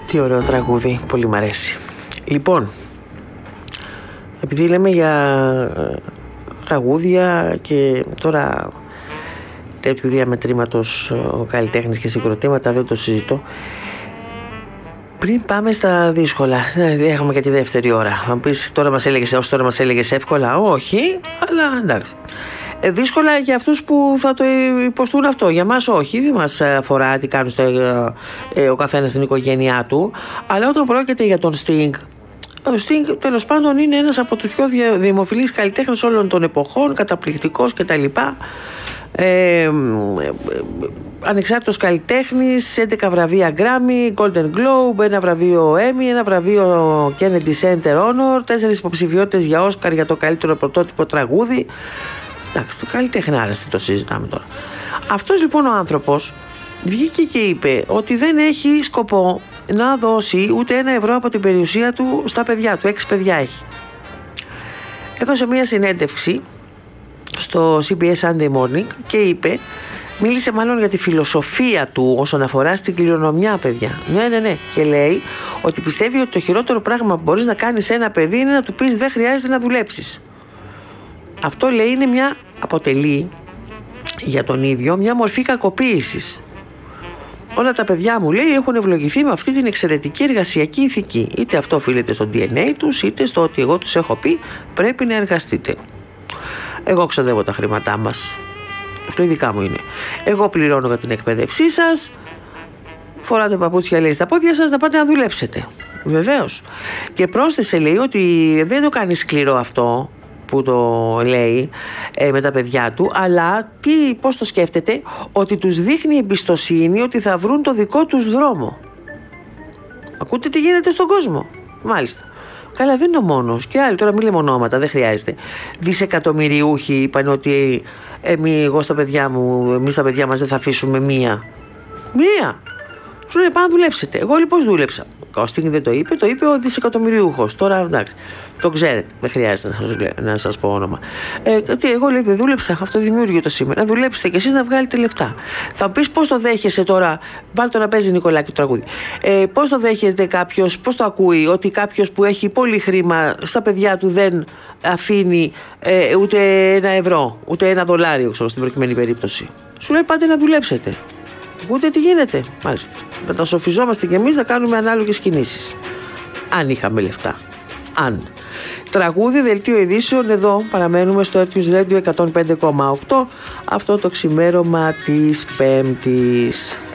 Τι ωραίο τραγούδι, πολύ μ' αρέσει. Λοιπόν, επειδή λέμε για τραγούδια και τώρα τέτοιου διαμετρήματος ο καλλιτέχνης και συγκροτήματα, δεν το συζητώ. Πριν πάμε στα δύσκολα, έχουμε και τη δεύτερη ώρα. Αν πεις τώρα μας έλεγες εύκολα, όχι, αλλά εντάξει. Δύσκολα για αυτούς που θα το υποστούν αυτό. Για μας όχι, δεν μας αφορά τι κάνουν ο καθένας στην οικογένειά του. Αλλά όταν πρόκειται για τον Sting, ο Sting τέλος πάντων είναι ένας από τους πιο δημοφιλείς καλλιτέχνες όλων των εποχών, καταπληκτικός κτλ. Ανεξάρτητος καλλιτέχνης, 11 βραβεία Grammy, Golden Globe, ένα βραβείο Emmy, ένα βραβείο Kennedy Center Honor, 4 υποψηφιότητες για Oscar για το καλύτερο πρωτότυπο τραγούδι. Εντάξει, το καλλιτεχνάρας, τι το συζητάμε τώρα. Αυτός λοιπόν ο άνθρωπος βγήκε και είπε ότι δεν έχει σκοπό να δώσει ούτε €1 από την περιουσία του στα παιδιά του. 6 παιδιά έχει. Έδωσε μια συνέντευξη στο CBS Sunday Morning και μίλησε μάλλον για τη φιλοσοφία του όσον αφορά στην κληρονομιά, παιδιά. Ναι. Και λέει ότι πιστεύει ότι το χειρότερο πράγμα που μπορείς να κάνεις σε ένα παιδί είναι να του πεις δεν χρειάζεται να δουλέψεις. Αυτό λέει αποτελεί για τον ίδιο μια μορφή κακοποίησης. Όλα τα παιδιά μου, λέει, έχουν ευλογηθεί με αυτή την εξαιρετική εργασιακή ηθική. Είτε αυτό οφείλεται στο DNA τους, είτε στο ότι εγώ τους έχω πει πρέπει να εργαστείτε. Εγώ ξοδεύω τα χρήματά μας. Αυτό ειδικά μου είναι. Εγώ πληρώνω για την εκπαίδευσή σας. Φοράτε παπούτσια, λέει, στα πόδια σας, να πάτε να δουλέψετε. Βεβαίως. Και πρόσθεσε, λέει, ότι δεν το κάνει σκληρό αυτό που το λέει με τα παιδιά του, αλλά πώς το σκέφτεται, ότι τους δείχνει εμπιστοσύνη ότι θα βρουν το δικό τους δρόμο. Ακούτε τι γίνεται στον κόσμο. Μάλιστα. Καλά, δεν είναι ο μόνος. Και άλλοι, τώρα μην λέμε ονόματα, δεν χρειάζεται. Δισεκατομμυριούχοι είπαν ότι εμείς τα παιδιά μας δεν θα αφήσουμε μία. Σου λέει πάμε να δουλέψετε. Εγώ λοιπόν δούλεψα. Ο Sting δεν το είπε, το είπε ο δισεκατομμυριούχος. Τώρα εντάξει, το ξέρετε, δεν χρειάζεται να σας πω όνομα. Εγώ λέει δεν δούλεψα, αυτό δημιούργησε το σήμερα. Να δουλέψετε κι εσείς να βγάλετε λεφτά. Θα μου πεις πώς το δέχεσαι τώρα, βάλτε το να παίζει Νικολάκη το τραγούδι. Πώς το δέχεται κάποιος, πώς το ακούει ότι κάποιος που έχει πολύ χρήμα στα παιδιά του δεν αφήνει ούτε €1, ούτε $1, στην προκειμένη περίπτωση. Σου λέει πάτε να δουλέψετε. Ακούτε τι γίνεται. Μάλιστα. Μετασοφιζόμαστε κι εμείς να κάνουμε ανάλογες κινήσεις. Αν είχαμε λεφτά. Αν. Τραγούδι, δελτίο ειδήσεων. Εδώ παραμένουμε στο Earth Radio 105,8. Αυτό το ξημέρωμα της Πέμπτης.